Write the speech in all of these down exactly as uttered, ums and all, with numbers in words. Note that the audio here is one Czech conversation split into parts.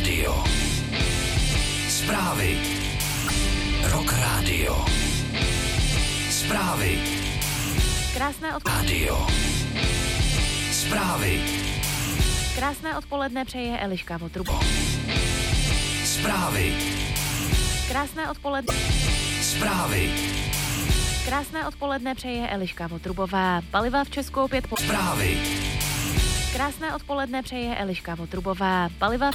Radio. Zprávy. Rock Radio. Zprávy. Krásné odpoledne. Radio. Zprávy. Krásné odpoledne přeje Eliška Votrubo. Zprávy. Krásné odpoledne. Zprávy. Krásné odpoledne přeje Eliška Votrubová. Paliva v Česku opět po... Zprávy. Krásné odpoledne přeje Eliška Votrubová. Paliva...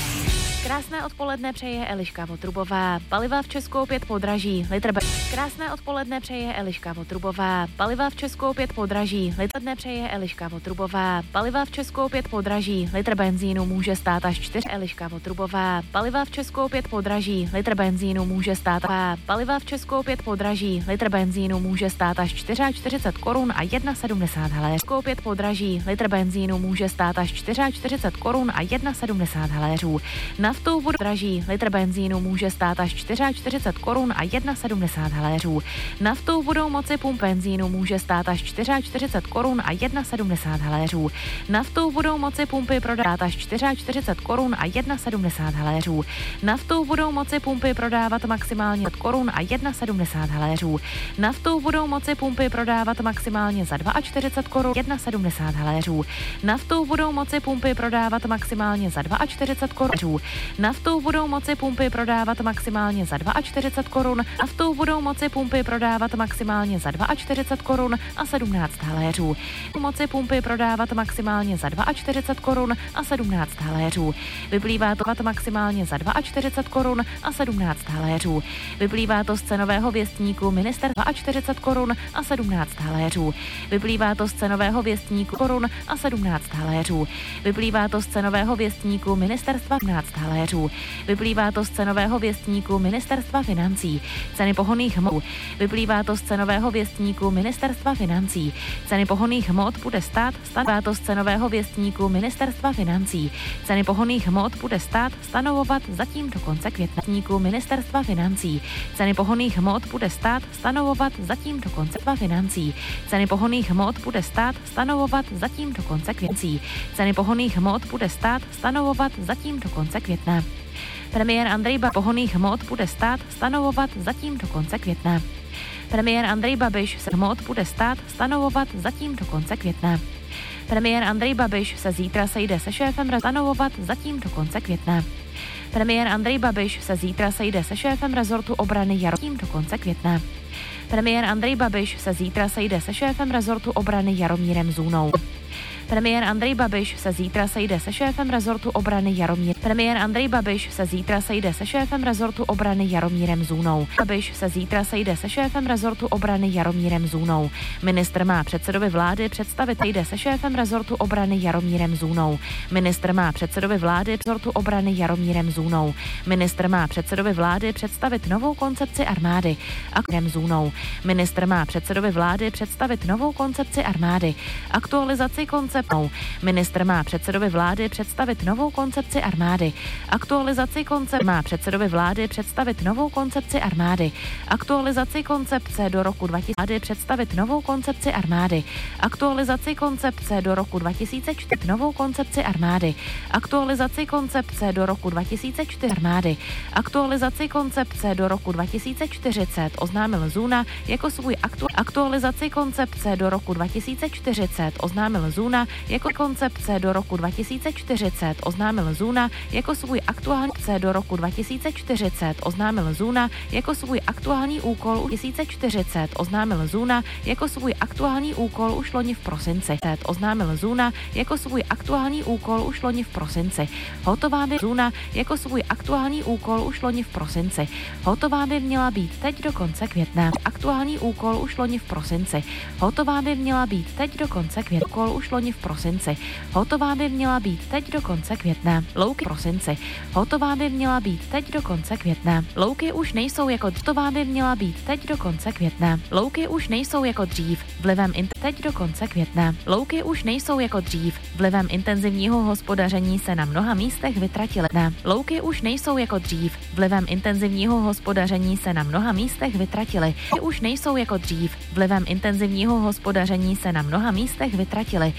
Krásné odpoledne přeje Eliška Votrubová. Paliva v Česku opět podraží. Litr be... Krásné odpoledne přeje Eliška Votrubová. Paliva v Česku opět podraží. Litr dne přeje Eliška Votrubová. Paliva v Česku opět podraží. Litr benzínu může stát až čtyři. Eliška Votrubová. Paliva v Česku opět podraží. Litr benzínu může stát a paliva v Česku opět podraží. Litr benzínu může stát až čtyřicet čtyři korun a jedna sedmdesát haléřů. Česku opět podraží. Litr benzínu může stát až čtyřicet čtyři korun a jedna sedmdesát haléřů. Naftou budou draží. Litr benzínu může stát až čtyřicet čtyři korun a jedna sedmdesát haléřů. Naftou budou moci pump benzínu může stát až čtyřicet čtyři korun a jedna sedmdesát haléřů. Naftou budou moci pumpy prodávat až čtyřicet čtyři korun a jedna sedmdesát haléřů. Naftou budou moci pumpy prodávat maximálně korun a jedna sedmdesát haléřů. Naftou budou moci pumpy prodávat maximálně za čtyřicet dva korun jedna sedmdesát haléřů. Naftou budou moci pumpy prodávat maximálně za čtyřicet dva korun. Naftou budou moci pumpy prodávat maximálně za čtyřicet dva korun. Naftou budou moci pumpy prodávat maximálně za čtyřicet dva korun a sedmnáct haléřů. Moci pumpy prodávat maximálně za čtyřicet dva korun a sedmnáct haléřů. Vyplývá to maximálně za čtyřicet dva korun a sedmnáct haléřů. Vyplývá to z cenového věstníku ministerstva čtyřicet dva korun a sedmnáct haléřů. Vyplývá to z cenového věstníku korun a sedmnáct haléřů. Vyplývá to z cenového věstníku ministerstva sedmnáct haléřů. Vyplývá to z cenového věstníku ministerstva financí. Ceny pohonných hmot. Vyplývá to z cenového věstníku ministerstva financí. Ceny pohonných hmot bude stát stanovovat to z cenového věstníku ministerstva financí. Ceny pohonných hmot bude stát stanovovat zatím do konce května. Ministerstva financí. Ceny pohonných hmot bude stát stanovovat zatím do konce financí. Ceny pohonných hmot bude stát stanovovat zatím do konce května. Ceny pohonných hmot bude stát stanovovat zatím do konce května. Premiér Andrej Babiš pohonných hmot bude stát stanovovat zatím do konce května. Premiér Andrej Babiš se hmot bude stát stanovovat zatím do konce května. Premiér Andrej Babiš se zítra sejde se šéfem stanovovat zatím do konce května. Premiér Andrej Babiš se zítra sejde se šéfem rezortu obrany Jaromírem do konce května. Premiér Andrej Babiš se zítra sejde se šéfem rezortu obrany Jaromírem Zůnou. Premiér Andrej Babiš se zítra sejde se šéfem rezortu obrany Jaromír. Premiér Andrej Babiš se zítra sejde se šéfem rezortu obrany Jaromírem Zůnou. Babiš se zítra sejde se šéfem rezortu obrany Jaromírem Zůnou. Ministr má předsedovi vlády představit sejde se šéfem rezortu obrany Jaromírem Zůnou. Ministr má předsedovi vlády rezortu obrany Jaromírem Zůnou. Ministr má předsedovi vlády představit novou koncepci armády a Zůnou. Ministr má předsedovi vlády představit novou koncepci armády. Aktualizaci koncepce Ministr má předsedovi vlády představit novou koncepci armády. Aktualizaci koncepce má předsedovi vlády představit novou koncepci armády. Aktualizaci koncepce do roku dva tisíce představit novou koncepci armády. Aktualizaci koncepce do roku dva tisíce čtyři novou koncepci armády. Aktualizaci koncepce do roku dva tisíce čtyři armády. Aktualizaci koncepce do roku dva tisíce čtyřicet oznámil Zůna jako svůj aktu- aktualizaci koncepce do roku dva tisíce čtyřicet oznámil Zůna jako koncepce do roku dva tisíce čtyřicet oznámil Zůna jako svůj aktuální do roku dva tisíce čtyřicet oznámil Zůna jako svůj aktuální úkol u tisíce čtyřicet oznámil Zůna jako svůj aktuální úkol už loni v prosinci. Oznámil Zůna jako svůj aktuální úkol už loni v prosinci. Hotová by Zůna jako svůj aktuální úkol už loni v prosinci. Hotová by měla být teď do konce května. Aktuální úkol už loni v prosinci. Hotová by měla být teď do konce května. Úkol už loni v prosinci. Hotová by měla být teď do konce května. Louky prosinci. Hotová by měla být teď do konce května. Louky už nejsou jako hotová by měla být teď do konce května. Louky už nejsou jako dřív. Vlivem in teď do konce května. Louky už nejsou jako dřív. Vlivem intenzivního hospodaření se na mnoha místech vytratily. Louky už nejsou jako dřív. Vlivem intenzivního hospodaření se na mnoha místech vytratily. Louky už nejsou jako dřív. Vlivem intenzivního hospodaření se na mnoha místech vytratily.